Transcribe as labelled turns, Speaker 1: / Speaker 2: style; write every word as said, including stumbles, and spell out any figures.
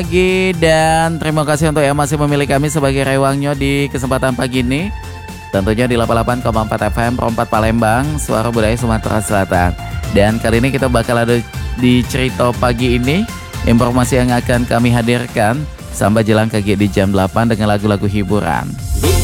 Speaker 1: Pagi dan terima kasih untuk yang masih memilih kami sebagai rewangnya di kesempatan pagi ini. Tentunya di delapan puluh delapan koma empat F M Rompat Palembang, Suara Budaya Sumatera Selatan. Dan kali ini kita bakal ada di cerita pagi ini, informasi yang akan kami hadirkan sampai jelang kaki di jam delapan dengan lagu-lagu hiburan.